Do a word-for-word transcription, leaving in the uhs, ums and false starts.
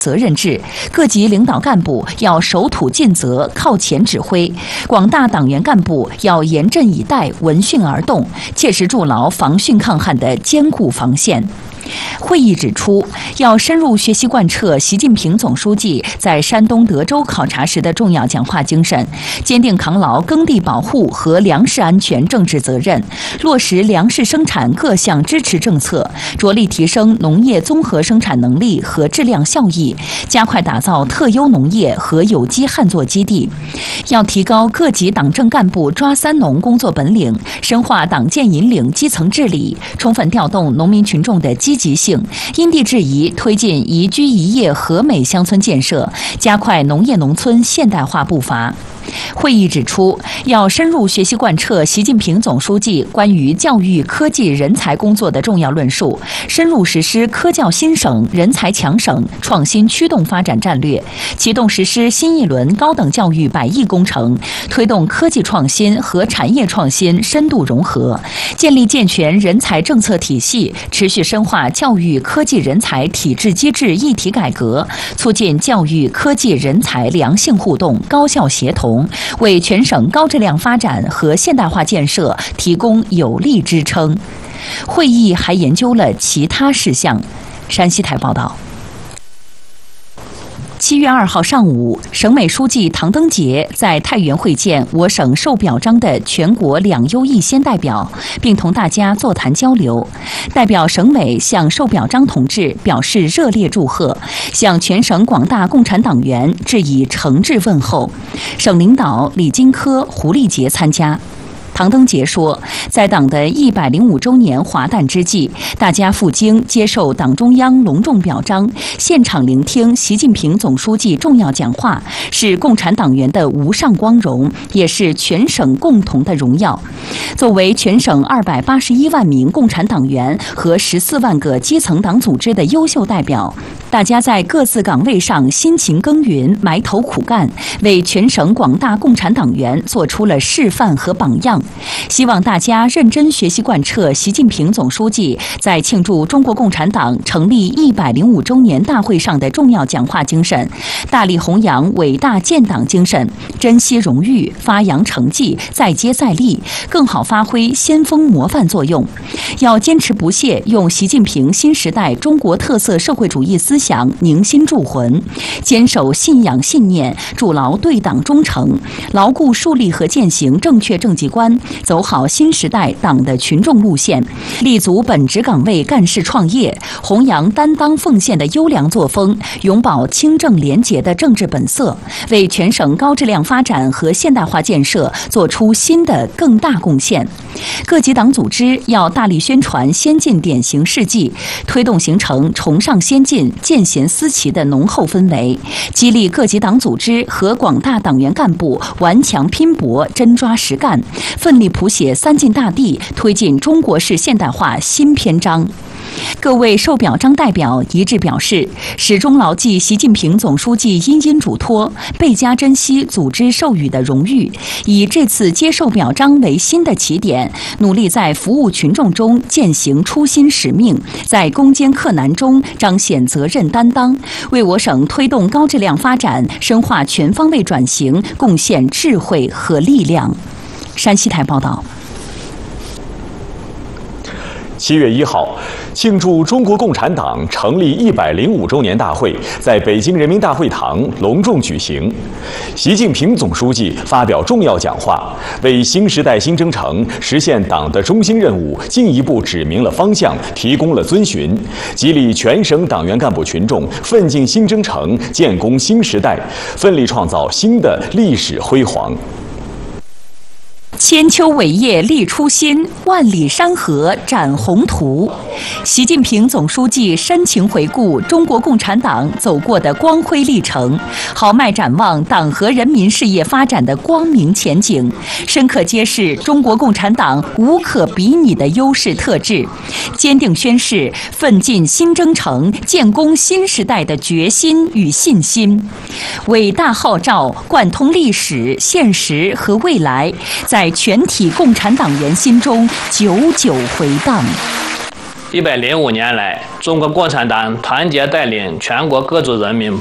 责任制，各级领导干部要守土尽责、靠前指挥，广大党员干部要严阵以待、闻讯而动，切实筑牢防汛抗旱的坚固防线。会议指出，要深入学习贯彻习近平总书记在山东德州考察时的重要讲话精神，坚定扛牢耕地保护和粮食安全政治责任，落实粮食生产各项支持政策，着力提升农业综合生产能力和质量效益，加快打造特优农业和有机旱作基地。要提高各级党政干部抓三农工作本领，深化党建引领基层治理，充分调动农民群众的积极性，因地制宜推进宜居宜业和美乡村建设，加快农业农村现代化步伐。会议指出，要深入学习贯彻习近平总书记关于教育科技人才工作的重要论述，深入实施科教新省、人才强省、创新驱动发展战略，启动实施新一轮高等教育百亿工程，推动科技创新和产业创新深度融合，建立健全人才政策体系，持续深化教育科技人才体制机制一体改革，促进教育科技人才良性互动、高效协同，为全省高质量发展和现代化建设提供有力支撑。会议还研究了其他事项。山西台报道。七月二号上午，省委书记唐登杰在太原会见我省受表彰的全国两优一先代表，并同大家座谈交流。代表省委向受表彰同志表示热烈祝贺，向全省广大共产党员致以诚挚问候。省领导李金科、胡立杰参加。唐登杰说，在党的一百零五周年华诞之际，大家赴京接受党中央隆重表彰，现场聆听习近平总书记重要讲话，是共产党员的无上光荣，也是全省共同的荣耀。作为全省二百八十一万名共产党员和十四万个基层党组织的优秀代表，大家在各自岗位上辛勤耕耘、埋头苦干，为全省广大共产党员做出了示范和榜样。希望大家认真学习贯彻习近平总书记在庆祝中国共产党成立一百零五周年大会上的重要讲话精神，大力弘扬伟大建党精神，珍惜荣誉，发扬成绩，再接再厉，更好发挥先锋模范作用。要坚持不懈用习近平新时代中国特色社会主义思想凝心铸魂，坚守信仰信念，筑牢对党忠诚，牢固树立和践行正确政绩观，走好新时代党的群众路线，立足本职岗位干事创业，弘扬担当奉献的优良作风，永葆清正廉洁的政治本色，为全省高质量发展和现代化建设做出新的更大贡献。各级党组织要大力宣传先进典型事迹，推动形成崇尚先进、见贤思齐的浓厚氛围，激励各级党组织和广大党员干部顽强拼搏、真抓实干，奋力谱写三进大地，推进中国式现代化新篇章。各位受表彰代表一致表示，始终牢记习近平总书记殷殷嘱托，倍加珍惜组织授予的荣誉，以这次接受表彰为新的起点，努力在服务群众中践行初心使命，在攻坚克难中彰显责任担当，为我省推动高质量发展、深化全方位转型贡献智慧和力量。山西台报道。 七月一号，庆祝中国共产党成立一百零五周年大会在北京人民大会堂隆重举行。习近平总书记发表重要讲话，为新时代新征程实现党的中心任务进一步指明了方向，提供了遵循，激励全省党员干部群众奋进新征程，建功新时代，奋力创造新的历史辉煌。 千秋伟业立初心，万里山河展宏图。习近平总书记深情回顾中国共产党走过的光辉历程，豪迈展望党和人民事业发展的光明前景，深刻揭示中国共产党无可比拟的优势特质，坚定宣示奋进新征程、建功新时代的决心与信心。伟大号召贯通历史、现实和未来，在全体共产党员心中久久回荡。 一百零五年来，中国共产党团结带领全国各族人民